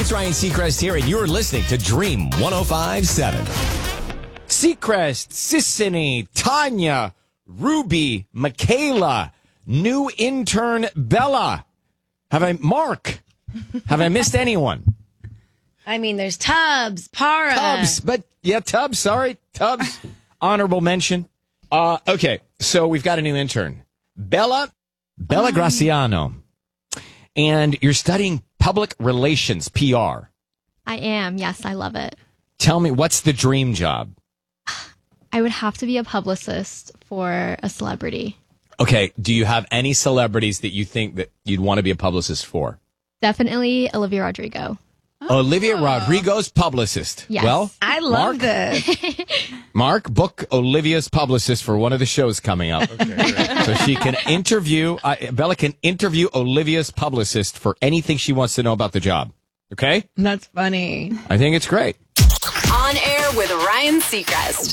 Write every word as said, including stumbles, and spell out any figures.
It's Ryan Seacrest here, and you're listening to Dream one oh five point seven. Seacrest, Sissany, Tanya, Ruby, Michaela, new intern Bella. Have I, Mark? Have I missed anyone? I mean, there's Tubbs, Para. Tubbs, but yeah, Tubbs, sorry, Tubbs. Honorable mention. Uh, okay, so we've got a new intern. Bella, Bella Um. Graciano. And you're studying public relations, P R. I am. Yes, I love it. Tell me, what's the dream job? I would have to be a publicist for a celebrity. Okay, do you have any celebrities that you think that you'd want to be a publicist for? Definitely Olivia Rodrigo. Olivia Rodrigo's publicist. Yes. Well, I love Mark, this. Mark, book Olivia's publicist for one of the shows coming up. So she can interview, uh, Bella can interview Olivia's publicist for anything she wants to know about the job. Okay? That's funny. I think it's great. On air with Ryan Seacrest.